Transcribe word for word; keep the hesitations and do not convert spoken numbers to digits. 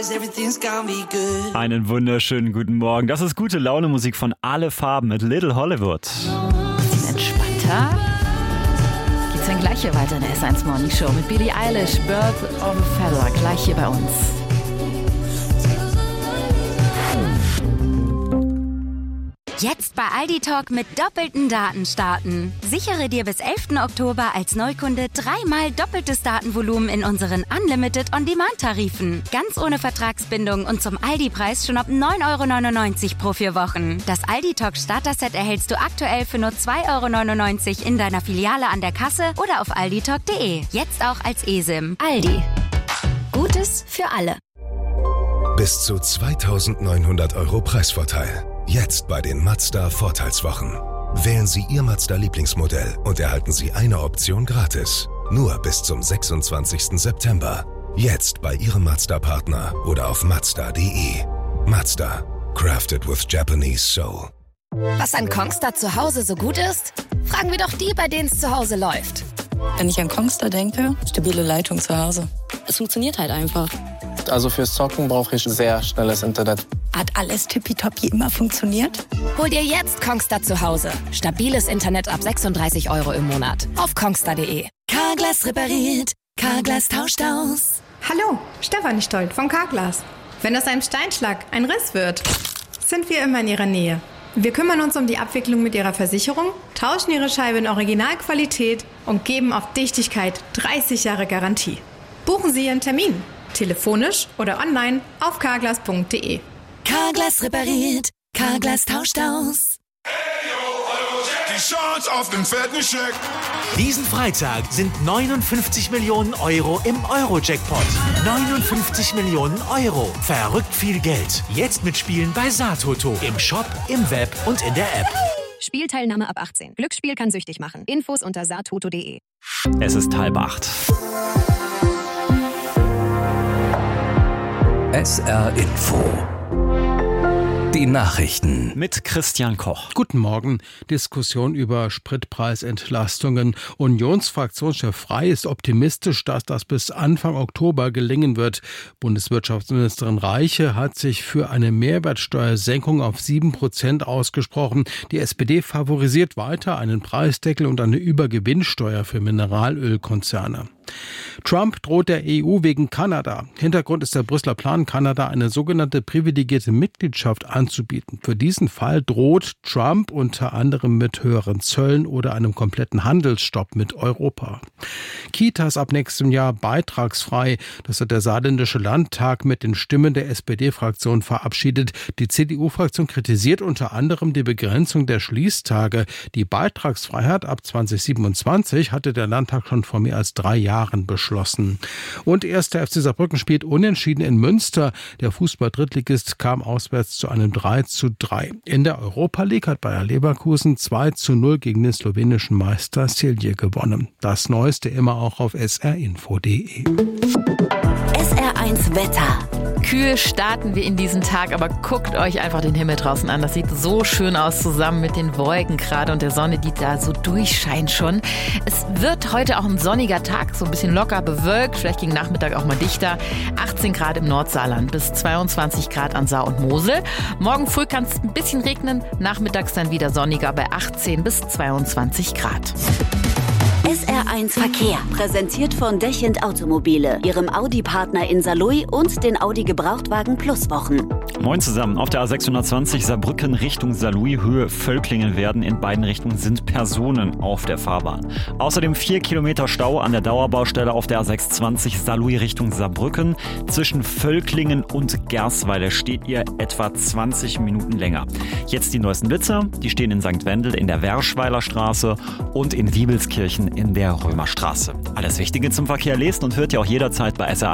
Einen wunderschönen guten Morgen. Das ist gute Laune Musik von Alle Farben mit Little Hollywood. Bisschen entspannter. Geht's dann gleich hier weiter in der S eins Morning Show mit Billie Eilish, Birth of a Feather, gleich hier bei uns. Jetzt bei Aldi Talk mit doppelten Daten starten. Sichere dir bis elften Oktober als Neukunde dreimal doppeltes Datenvolumen in unseren Unlimited On-Demand-Tarifen. Ganz ohne Vertragsbindung und zum Aldi-Preis schon ab neun Euro neunundneunzig pro vier Wochen. Das Aldi Talk Starter-Set erhältst du aktuell für nur zwei Euro neunundneunzig in deiner Filiale an der Kasse oder auf alditalk punkt de. Jetzt auch als eSIM. Aldi. Gutes für alle. Bis zu zweitausendneunhundert Euro Preisvorteil. Jetzt bei den Mazda-Vorteilswochen. Wählen Sie Ihr Mazda-Lieblingsmodell und erhalten Sie eine Option gratis. Nur bis zum sechsundzwanzigsten September. Jetzt bei Ihrem Mazda-Partner oder auf mazda punkt de. Mazda. Crafted with Japanese soul. Was an Kongstar zu Hause so gut ist? Fragen wir doch die, bei denen es zu Hause läuft. Wenn ich an Kongstar denke, stabile Leitung zu Hause. Es funktioniert halt einfach. Also fürs Zocken brauche ich sehr schnelles Internet. Hat alles tippitoppi immer funktioniert? Hol dir jetzt Kongstar zu Hause. Stabiles Internet ab sechsunddreißig Euro im Monat. Auf kongstar punkt de. Carglass repariert. Carglass tauscht aus. Hallo, Stefanie Stolt von Carglass. Wenn aus einem Steinschlag ein Riss wird, sind wir immer in Ihrer Nähe. Wir kümmern uns um die Abwicklung mit Ihrer Versicherung, tauschen Ihre Scheibe in Originalqualität und geben auf Dichtigkeit dreißig Jahre Garantie. Buchen Sie Ihren Termin. Telefonisch oder online auf carglass punkt de. Carglass repariert. Carglass tauscht aus. Die Chance auf den fetten Scheck. Diesen Freitag sind neunundfünfzig Millionen Euro im Euro-Jackpot. neunundfünfzig Millionen Euro. Verrückt viel Geld. Jetzt mitspielen bei Satoto. Im Shop, im Web und in der App. Spielteilnahme ab achtzehn. Glücksspiel kann süchtig machen. Infos unter satoto punkt de. Es ist halb acht. S R Info. Die Nachrichten mit Christian Koch. Guten Morgen. Diskussion über Spritpreisentlastungen. Unionsfraktionschef Frey ist optimistisch, dass das bis Anfang Oktober gelingen wird. Bundeswirtschaftsministerin Reiche hat sich für eine Mehrwertsteuersenkung auf sieben Prozent ausgesprochen. Die S P D favorisiert weiter einen Preisdeckel und eine Übergewinnsteuer für Mineralölkonzerne. Trump droht der E U wegen Kanada. Hintergrund ist der Brüsseler Plan, Kanada eine sogenannte privilegierte Mitgliedschaft anzubieten. Für diesen Fall droht Trump unter anderem mit höheren Zöllen oder einem kompletten Handelsstopp mit Europa. Kitas ab nächstem Jahr beitragsfrei. Das hat der saarländische Landtag mit den Stimmen der S P D-Fraktion verabschiedet. Die C D U-Fraktion kritisiert unter anderem die Begrenzung der Schließtage. Die Beitragsfreiheit ab zweitausendsiebenundzwanzig hatte der Landtag schon vor mehr als drei Jahren beschlossen. Und erster F C Saarbrücken spielt unentschieden in Münster. Der Fußball-Drittligist kam auswärts zu einem drei zu drei. In der Europa League hat Bayer Leverkusen zwei zu null gegen den slowenischen Meister Celje gewonnen. Das Neueste immer auch auf s r info punkt de. S R eins Wetter. Kühl starten wir in diesen Tag, aber guckt euch einfach den Himmel draußen an. Das sieht so schön aus zusammen mit den Wolken gerade und der Sonne, die da so durchscheint schon. Es wird heute auch ein sonniger Tag, so ein bisschen locker bewölkt, vielleicht gegen Nachmittag auch mal dichter. achtzehn Grad im Nordsaarland bis zweiundzwanzig Grad an Saar und Mosel. Morgen früh kann es ein bisschen regnen, nachmittags dann wieder sonniger bei achtzehn bis zweiundzwanzig Grad. S R eins Verkehr, präsentiert von Dechend Automobile, ihrem Audi-Partner in Saarlouis und den Audi Gebrauchtwagen Plus Wochen. Moin zusammen. Auf der A sechshundertzwanzig Saarbrücken Richtung Saarlouis, Höhe Völklingen werden. In beiden Richtungen sind Personen auf der Fahrbahn. Außerdem vier Kilometer Stau an der Dauerbaustelle auf der A sechshundertzwanzig Saarlouis Richtung Saarbrücken. Zwischen Völklingen und Gersweiler steht ihr etwa zwanzig Minuten länger. Jetzt die neuesten Blitzer. Die stehen in Sankt Wendel in der Werschweiler Straße und in Wiebelskirchen in der Römerstraße. Alles Wichtige zum Verkehr lest und hört ihr auch jederzeit bei S R